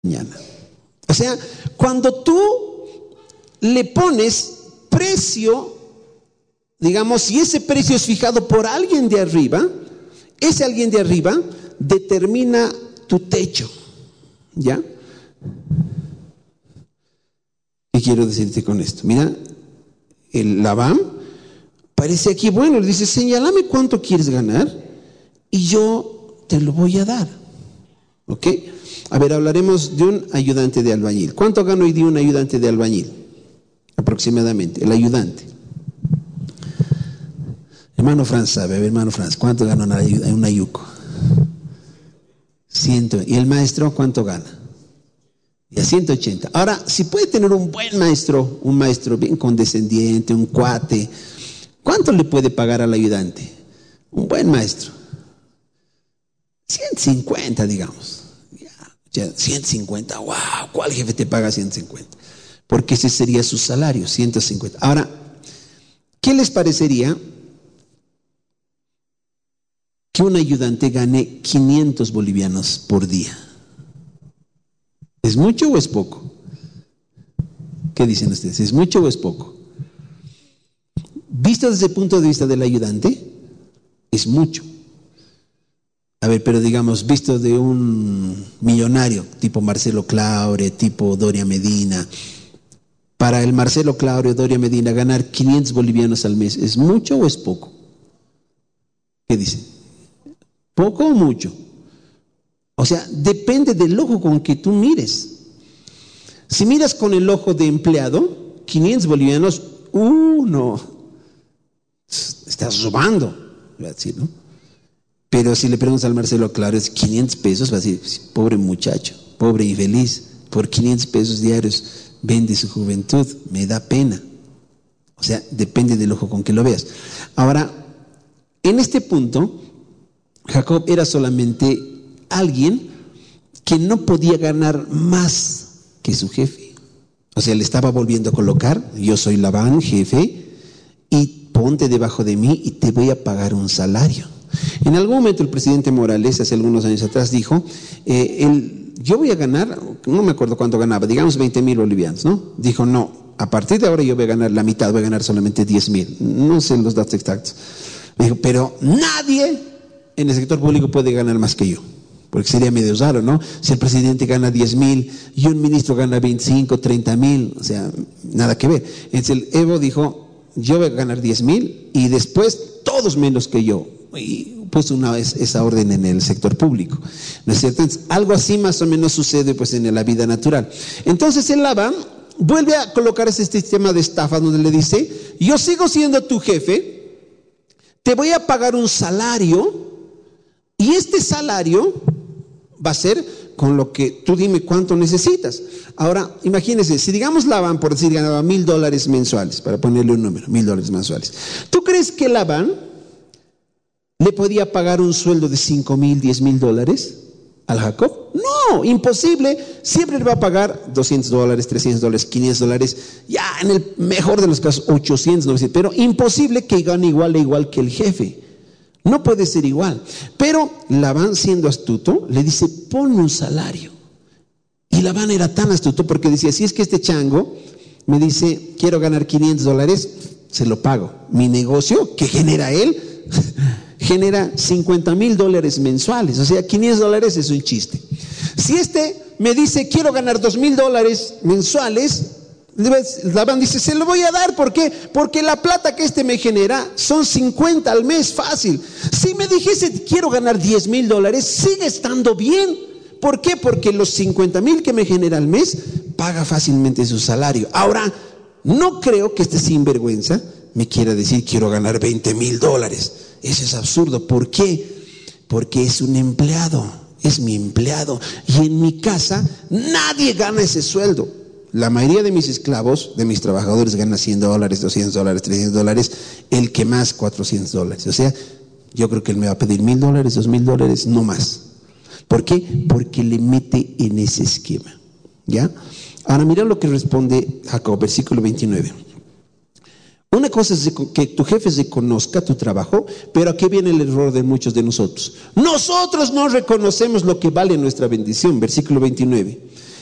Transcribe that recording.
mañana. O sea, cuando tú le pones precio, digamos, si ese precio es fijado por alguien de arriba, ese alguien de arriba determina tu techo, ¿ya? ¿Qué quiero decirte con esto? Mira, el Labán parece aquí bueno, le dice, señálame cuánto quieres ganar y yo te lo voy a dar. ¿Ok? A ver, hablaremos de un ayudante de albañil. ¿Cuánto gana hoy día un ayudante de albañil? Aproximadamente, el ayudante. Hermano Franz sabe, a ver, hermano Franz, ¿cuánto gana un ayuco? 100. ¿Y el maestro cuánto gana? Ya 180. Ahora, si puede tener un buen maestro, un maestro bien condescendiente, un cuate, ¿cuánto le puede pagar al ayudante? Un buen maestro. 150, digamos. Ya, 150, wow, ¿cuál jefe te paga 150? Porque ese sería su salario, 150. Ahora, ¿qué les parecería que un ayudante gane 500 bolivianos por día? ¿Es mucho o es poco? ¿Qué dicen ustedes? ¿Es mucho o es poco? Visto desde el punto de vista del ayudante, es mucho. A ver, pero digamos, visto de un millonario, tipo Marcelo Claure, tipo Doria Medina, para el Marcelo Claure, Doria Medina, ganar 500 bolivianos al mes, ¿es mucho o es poco? ¿Qué dicen? ¿Poco o mucho? O sea, depende del ojo con que tú mires. Si miras con el ojo de empleado, 500 bolivianos, no, estás robando, voy a decir, ¿no? Pero si le preguntas al Marcelo Claro, es 500 pesos, va a decir, pobre muchacho, pobre y feliz, por 500 pesos diarios vende su juventud, me da pena. O sea, depende del ojo con que lo veas. Ahora, en este punto, Jacob era solamente alguien que no podía ganar más que su jefe. O sea, le estaba volviendo a colocar, yo soy Labán, jefe, y ponte debajo de mí y te voy a pagar un salario. En algún momento el presidente Morales, hace algunos años atrás, dijo, yo voy a ganar, no me acuerdo cuánto ganaba, digamos 20,000 bolivianos, ¿no? Dijo, no, a partir de ahora yo voy a ganar la mitad, voy a ganar solamente 10,000. No sé los datos exactos. Dijo, pero nadie en el sector público puede ganar más que yo, porque sería medio raro, ¿no? Si el presidente gana 10,000 y un ministro gana 25, 30,000, o sea, nada que ver. Entonces el Evo dijo, yo voy a ganar 10,000 y después todos menos que yo. Y puso una vez esa orden en el sector público, ¿no es cierto? Entonces, algo así más o menos sucede pues en la vida natural. Entonces el Labán vuelve a colocar ese sistema de estafa donde le dice, yo sigo siendo tu jefe, te voy a pagar un salario y este salario va a ser con lo que tú dime cuánto necesitas. Ahora, imagínense, si digamos Labán, por decir, ganaba $1,000 mensuales, para ponerle un número, $1,000 mensuales. ¿Tú crees que Labán le podía pagar un sueldo de 5,000, $10,000 al Jacob? No, imposible. Siempre le va a pagar $200, $300, $500, ya en el mejor de los casos 800, 900, pero imposible que gane igual que el jefe. No puede ser igual. Pero Labán, siendo astuto, le dice, ponme un salario. Y Labán era tan astuto porque decía, si es que este chango me dice, quiero ganar $500, se lo pago. Mi negocio, que genera él, genera $50,000 mensuales, o sea, $500 es un chiste. Si este me dice, quiero ganar $2,000 mensuales, Labán dice, se lo voy a dar. ¿Por qué? Porque la plata que este me genera son 50 al mes, fácil. Si me dijese, quiero ganar $10,000, sigue estando bien. ¿Por qué? Porque los 50,000 que me genera al mes, paga fácilmente su salario. Ahora, no creo que este sinvergüenza me quiera decir, quiero ganar $20,000. Eso es absurdo. ¿Por qué? Porque es un empleado, es mi empleado. Y en mi casa nadie gana ese sueldo. La mayoría de mis esclavos, de mis trabajadores, ganan $100, $200, $300, el que más $400. O sea, yo creo que él me va a pedir $1,000, $2,000, no más. ¿Por qué? Porque le mete en ese esquema. ¿Ya? Ahora mira lo que responde Jacob, versículo 29. Una cosa es que tu jefe reconozca tu trabajo, pero aquí viene el error de muchos de nosotros. Nosotros no reconocemos lo que vale nuestra bendición, versículo 29.